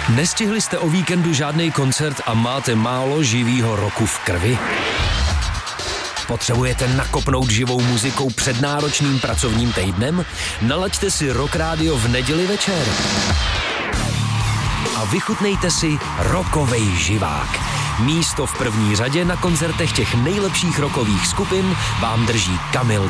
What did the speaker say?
Nestihli jste o víkendu žádný koncert a máte málo živýho roku v krvi? Potřebujete nakopnout živou muzikou před náročným pracovním týdnem? Nalaďte si Rock Radio v neděli večer a vychutnejte si rockovej živák. Místo v první řadě na koncertech těch nejlepších rockových skupin vám drží Kamil